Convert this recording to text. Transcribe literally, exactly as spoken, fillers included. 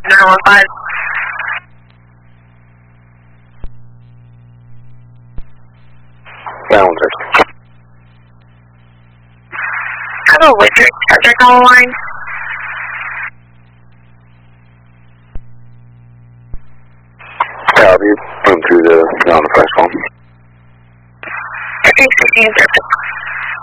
nine one five. nine one six. I have a wizard subject on the line. Yeah, I'll be going through the, on the first one. Okay, sixteen zero six.